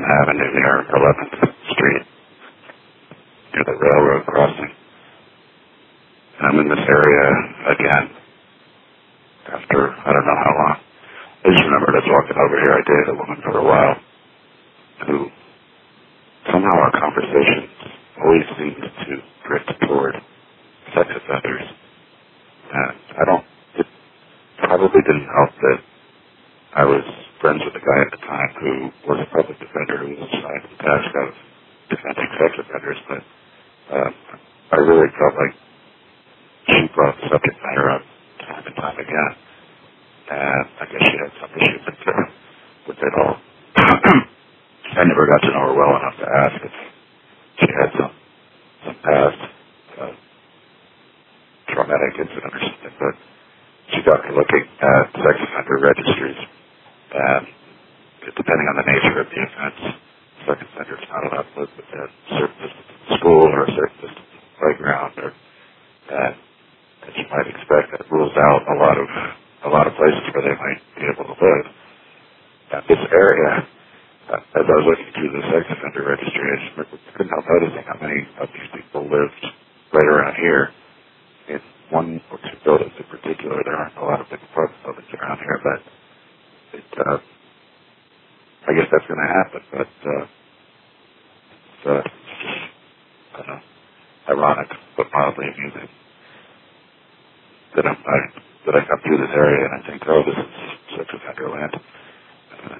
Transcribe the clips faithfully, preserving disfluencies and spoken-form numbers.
Avenue near eleventh Street, near the railroad crossing. I'm in this area again after I don't know how long. I just remembered I was walking over here. I dated a woman for a while who somehow our conversations always seemed to drift toward sex offenders. And I don't, it probably didn't help that I was friends with a guy at the time who was a public defender who was assigned to the task of defending sex offenders, but uh, I really felt like she brought the subject matter up time and time again. And I guess she had some issues with, uh, with it all. I never got to know her well enough to ask if she had some, some past uh, traumatic incident or something, but she got me looking at sex offender registries. And depending on the nature of the offense, sex offender is not allowed to live within a certain distance of the school or a certain distance of the playground, or and as you might expect, that rules out a lot of a lot of places where they might be able to live. Now, this area, uh, as I was looking through the sex offender registry, I just couldn't help noticing how many of these people lived right around here. In one or two buildings in particular, there aren't a lot of big apartment buildings around here, but it, uh, I guess that's going to happen. But uh, it's, uh, I don't know, ironic but mildly amusing that I'm, I that I come through this area and I think, oh, this is sex offender land. Uh,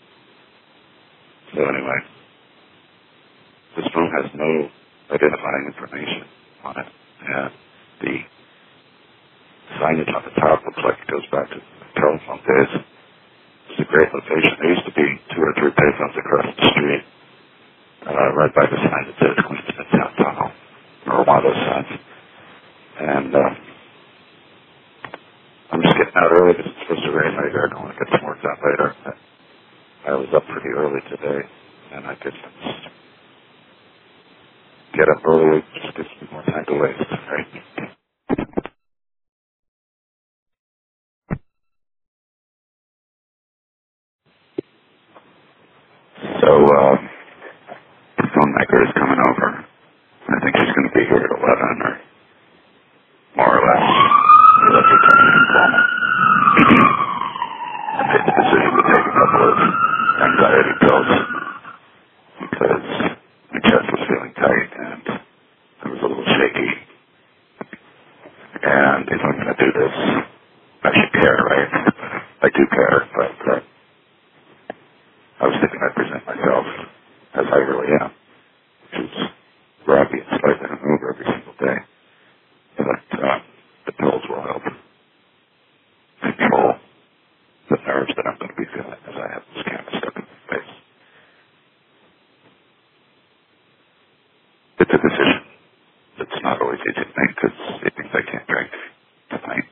so anyway, this phone has no identifying information on it, and the signage on the top looks like it goes back to telephone days. It's a great location. There used to be two or three payphones across the street, uh, right by the sign that says Queens Midtown Tunnel, or one of those signs. And uh, I'm just getting out early because it's supposed to rain later. I don't want to get some work done later. I was up pretty early today, and I could just get up early. It just gives me more time to waste, right? So, uh, the filmmaker is coming over. I think she's going to be here at eleven, or more or less. That's what I'm informal. I made the decision to take a couple of anxiety pills because my chest was feeling tight and I was a little shaky. And if I'm going to do this, I should care, right? I do care, but uh, I was thinking I'd present myself as I really am, which is groggy and slightly hungover every single day. But uh, the pills will help control the nerves that I'm going to be feeling as I have this camera stuck in my face. It's a decision that's not always easy to make because it means I can't drink tonight.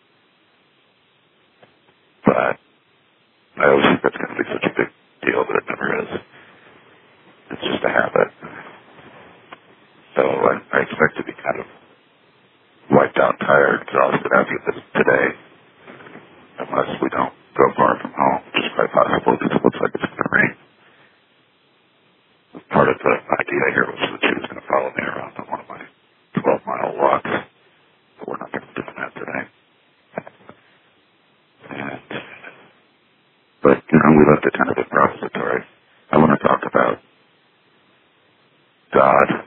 But I always think that's going to be such a big deal, but it never is. It's just a habit. So I, I expect to be kind of wiped out, tired, exhausted after this today, unless we don't go far from home, which is quite possible because it looks like it's going to rain. Part of the idea here was that she was going to follow me around on one of my twelve-mile walks, but we're not going to do that today. And, but, you know, we left it kind of improvisatory. I want to talk about God